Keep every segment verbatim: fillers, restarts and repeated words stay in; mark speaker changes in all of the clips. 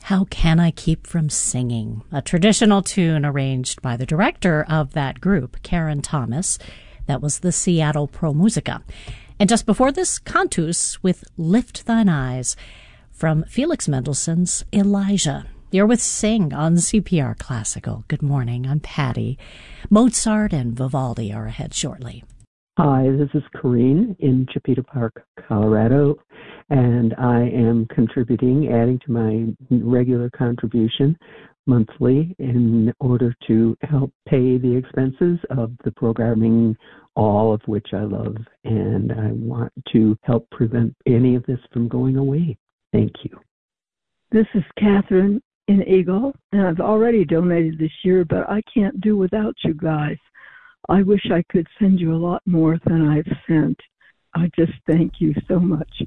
Speaker 1: How Can I Keep From Singing? A traditional tune arranged by the director of that group, Karen Thomas. That was the Seattle Pro Musica. And just before this, Cantus with Lift Thine Eyes from Felix Mendelssohn's Elijah. You're with Sing on C P R Classical. Good morning, I'm Patty. Mozart and Vivaldi are ahead shortly.
Speaker 2: Hi, this is Corrine in Chipeta Park, Colorado, and I am contributing, adding to my regular contribution monthly in order to help pay the expenses of the programming, all of which I love, and I want to help prevent any of this from going away. Thank you.
Speaker 3: This is Catherine in Eagle, and I've already donated this year, but I can't do without you guys. I wish I could send you a lot more than I've sent. I just thank you so much.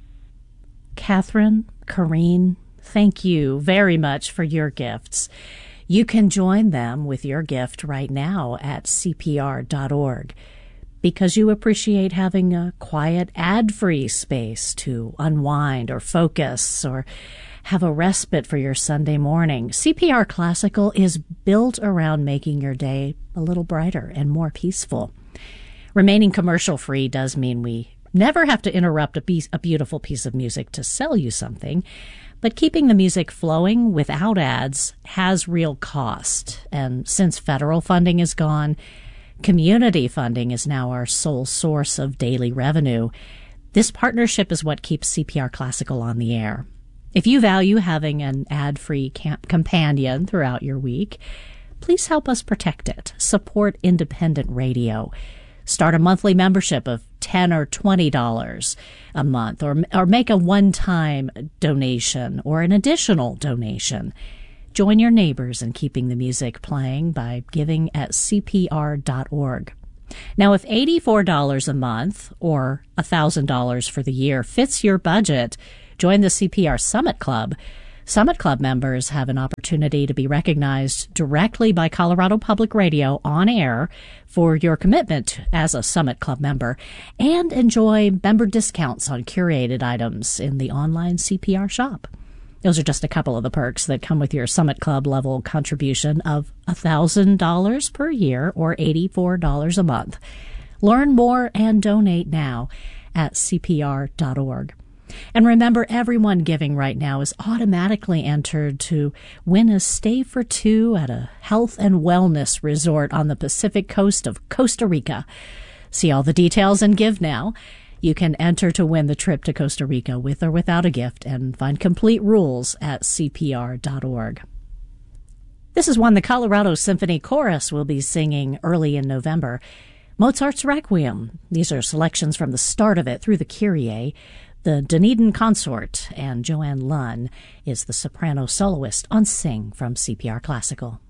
Speaker 1: Catherine, Corrine, thank you very much for your gifts. You can join them with your gift right now at C P R dot org because you appreciate having a quiet, ad-free space to unwind or focus or have a respite for your Sunday morning. C P R Classical is built around making your day a little brighter and more peaceful. Remaining commercial-free does mean we never have to interrupt a, piece, a beautiful piece of music to sell you something, but keeping the music flowing without ads has real cost. And since federal funding is gone, community funding is now our sole source of daily revenue. This partnership is what keeps C P R Classical on the air. If you value having an ad-free camp companion throughout your week, please help us protect it. Support independent radio. Start a monthly membership of ten dollars or twenty dollars a month, or, or make a one-time donation or an additional donation. Join your neighbors in keeping the music playing by giving at C P R dot org. Now, if eighty-four dollars a month or one thousand dollars for the year fits your budget, join the C P R Summit Club. Summit Club members have an opportunity to be recognized directly by Colorado Public Radio on air for your commitment as a Summit Club member and enjoy member discounts on curated items in the online C P R shop. Those are just a couple of the perks that come with your Summit Club level contribution of one thousand dollars per year or eighty-four dollars a month. Learn more and donate now at C P R dot org. And remember, everyone giving right now is automatically entered to win a stay for two at a health and wellness resort on the Pacific coast of Costa Rica. See all the details and give now. You can enter to win the trip to Costa Rica with or without a gift and find complete rules at C P R dot org. This is one the Colorado Symphony Chorus will be singing early in November. Mozart's Requiem. These are selections from the start of it through the Kyrie. The Dunedin Consort, and Joanne Lunn is the soprano soloist on Sing from C P R Classical.